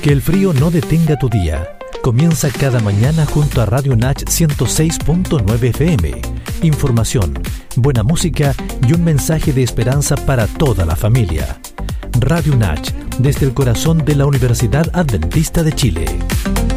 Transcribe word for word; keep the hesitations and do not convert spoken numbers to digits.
Que el frío no detenga tu día. Comienza cada mañana junto a Radio Nach ciento seis punto nueve F M. Información, buena música y un mensaje de esperanza para toda la familia. Radio Nach, desde el corazón de la Universidad Adventista de Chile.